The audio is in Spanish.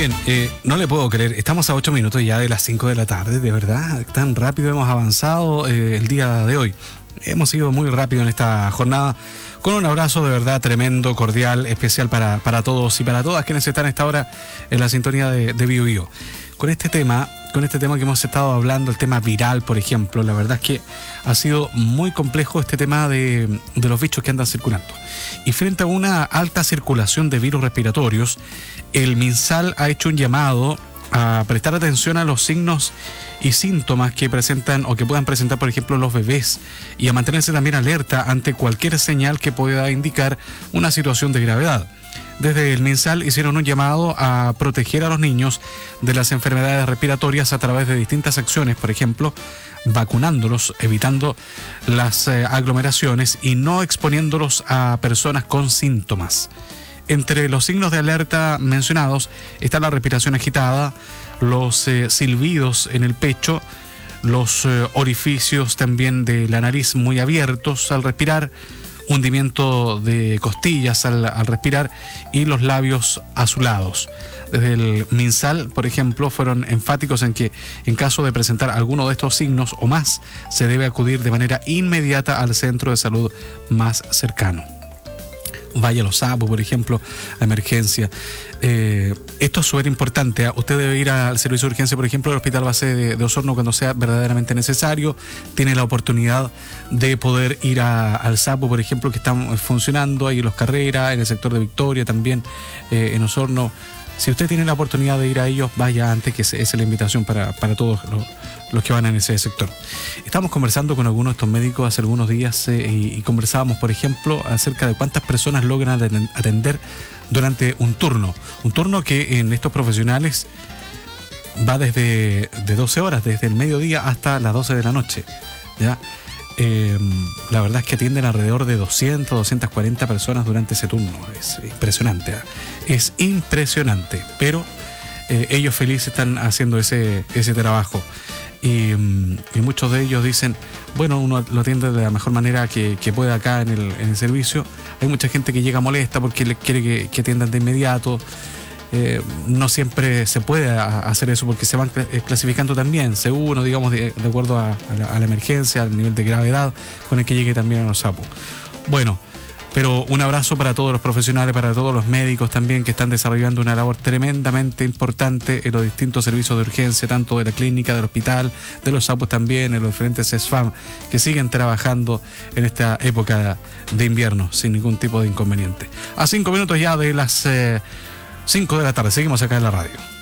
bien, no le puedo creer, estamos a 8 minutos ya de las 5 de la tarde, de verdad, tan rápido hemos avanzado el día de hoy. Hemos ido muy rápido en esta jornada, con un abrazo de verdad tremendo, cordial, especial para todos y para todas quienes están a esta hora en la sintonía de Bio Bio. Con este tema que hemos estado hablando, el tema viral, por ejemplo, la verdad es que ha sido muy complejo este tema de los bichos que andan circulando. Y frente a una alta circulación de virus respiratorios, el MinSal ha hecho un llamado a prestar atención a los signos y síntomas que presentan o que puedan presentar, por ejemplo, los bebés, y a mantenerse también alerta ante cualquier señal que pueda indicar una situación de gravedad. Desde el MinSal hicieron un llamado a proteger a los niños de las enfermedades respiratorias a través de distintas acciones, por ejemplo, vacunándolos, evitando las aglomeraciones y no exponiéndolos a personas con síntomas. Entre los signos de alerta mencionados está la respiración agitada, los silbidos en el pecho, los orificios también de la nariz muy abiertos al respirar, hundimiento de costillas al respirar y los labios azulados. Desde el MinSal, por ejemplo, fueron enfáticos en que en caso de presentar alguno de estos signos o más, se debe acudir de manera inmediata al centro de salud más cercano. Vaya Los Sapos, por ejemplo, a emergencia. Esto es súper importante. Usted debe ir al servicio de urgencia, por ejemplo, del Hospital Base de Osorno cuando sea verdaderamente necesario. Tiene la oportunidad de poder ir al Sapo, por ejemplo, que están funcionando ahí en Los Carreras, en el sector de Victoria también, en Osorno. Si usted tiene la oportunidad de ir a ellos, vaya antes, que esa es la invitación para todos los que van en ese sector. Estamos conversando con algunos de estos médicos hace algunos días y conversábamos, por ejemplo, acerca de cuántas personas logran atender durante un turno que en estos profesionales va desde 12 horas, desde el mediodía hasta las 12 de la noche, ¿ya? La verdad es que atienden alrededor de 240 personas durante ese turno. Es impresionante, ¿eh? Es impresionante, pero ellos felices están haciendo ese trabajo. Y muchos de ellos dicen, bueno, uno lo atiende de la mejor manera que puede acá en el servicio. Hay mucha gente que llega molesta porque le quiere que atiendan de inmediato. No siempre se puede hacer eso porque se van clasificando también, según uno, digamos, de acuerdo a la emergencia, al nivel de gravedad con el que llegue también a los sapos. Bueno, pero un abrazo para todos los profesionales, para todos los médicos también que están desarrollando una labor tremendamente importante en los distintos servicios de urgencia, tanto de la clínica, del hospital, de los sapos también, en los diferentes SESFAM, que siguen trabajando en esta época de invierno sin ningún tipo de inconveniente. A 5 minutos ya de las 5 de la tarde, seguimos acá en la radio.